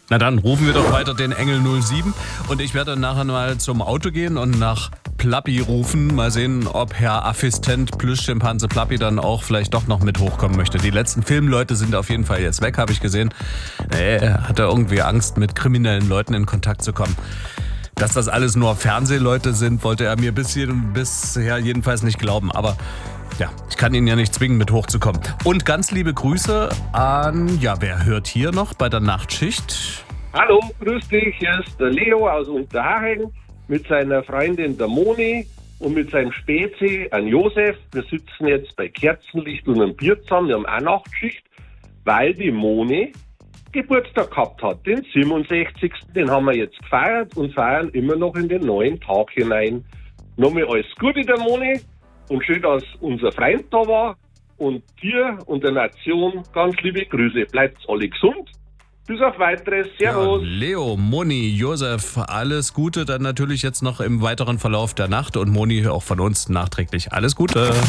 Na dann rufen wir doch weiter den Engel 07 und ich werde dann nachher mal zum Auto gehen und nach Plappi rufen. Mal sehen, ob Herr Assistent Plüschschimpanse Plappi dann auch vielleicht doch noch mit hochkommen möchte. Die letzten Filmleute sind auf jeden Fall jetzt weg, habe ich gesehen. Hat er irgendwie Angst, mit kriminellen Leuten in Kontakt zu kommen. Dass das alles nur Fernsehleute sind, wollte er mir bisher jedenfalls nicht glauben. Aber ja, ich kann ihn ja nicht zwingen, mit hochzukommen. Und ganz liebe Grüße an, wer hört hier noch bei der Nachtschicht? Hallo, grüß dich, hier ist der Leo aus Unterhaching mit seiner Freundin der Moni und mit seinem Spezi an Josef. Wir sitzen jetzt bei Kerzenlicht und einem Bier zusammen, wir haben auch Nachtschicht, weil die Moni Geburtstag gehabt hat, den 67. Den haben wir jetzt gefeiert und feiern immer noch in den neuen Tag hinein. Nochmal alles Gute der Moni und schön, dass unser Freund da war und dir und der Nation ganz liebe Grüße. Bleibt alle gesund. Bis auf Weiteres. Servus. Ja, Leo, Moni, Josef, alles Gute dann natürlich jetzt noch im weiteren Verlauf der Nacht und Moni auch von uns nachträglich alles Gute.